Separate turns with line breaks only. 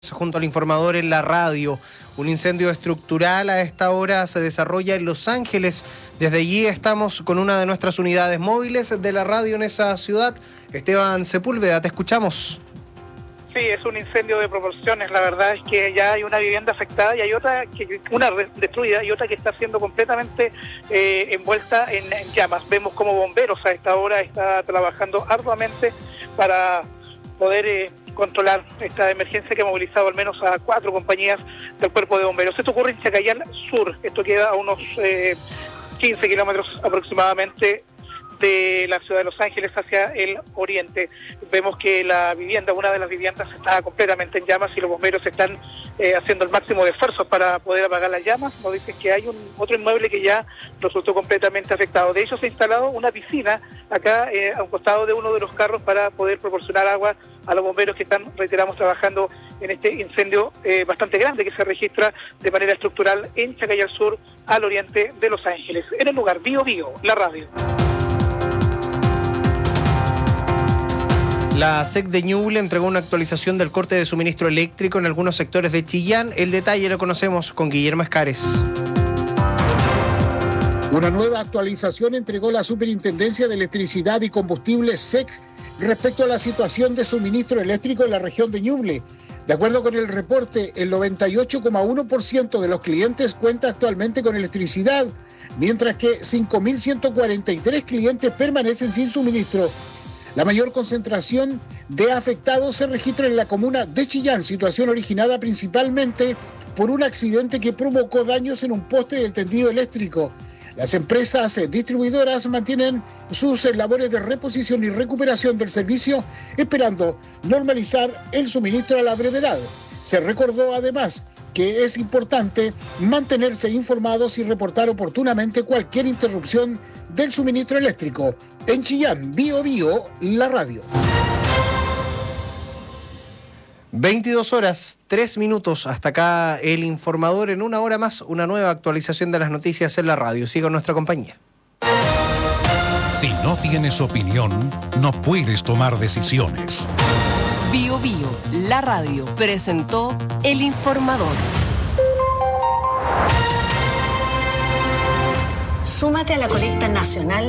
Junto al informador en la radio. Un incendio estructural a esta hora se desarrolla en Los Ángeles. Desde allí estamos con una de nuestras unidades móviles de la radio en esa ciudad. Esteban Sepúlveda, te escuchamos.
Sí, es un incendio de proporciones. La verdad es que ya hay una vivienda afectada y hay otra, una destruida y otra que está siendo completamente envuelta en llamas. Vemos como bomberos a esta hora está trabajando arduamente para poder controlar esta emergencia que ha movilizado al menos a 4 compañías del cuerpo de bomberos. Esto ocurre en Chacayal Sur, esto queda a unos 15 kilómetros aproximadamente de la ciudad de Los Ángeles hacia el oriente. Vemos que una de las viviendas está completamente en llamas y los bomberos están haciendo el máximo de esfuerzos para poder apagar las llamas. Nos dicen que hay otro inmueble que ya resultó completamente afectado. De hecho, se ha instalado una piscina acá a un costado de uno de los carros para poder proporcionar agua a los bomberos que están, reiteramos, trabajando en este incendio bastante grande que se registra de manera estructural en Chacayal Sur, al oriente de Los Ángeles. En el lugar, Bío Bío, la radio.
La SEC de Ñuble entregó una actualización del corte de suministro eléctrico en algunos sectores de Chillán. El detalle lo conocemos con Guillermo Escares.
Una nueva actualización entregó la Superintendencia de Electricidad y Combustible SEC respecto a la situación de suministro eléctrico en la región de Ñuble. De acuerdo con el reporte, el 98,1% de los clientes cuenta actualmente con electricidad, mientras que 5.143 clientes permanecen sin suministro. La mayor concentración de afectados se registra en la comuna de Chillán, situación originada principalmente por un accidente que provocó daños en un poste del tendido eléctrico. Las empresas distribuidoras mantienen sus labores de reposición y recuperación del servicio, esperando normalizar el suministro a la brevedad. Se recordó además que es importante mantenerse informados y reportar oportunamente cualquier interrupción del suministro eléctrico. En Chillán, Bío Bío, la radio.
22 horas, 3 minutos. Hasta acá el informador. En una hora más, una nueva actualización de las noticias en la radio. Siga nuestra compañía.
Si no tienes opinión, no puedes tomar decisiones.
Bío Bío, la radio, presentó El Informador.
Súmate a la colecta nacional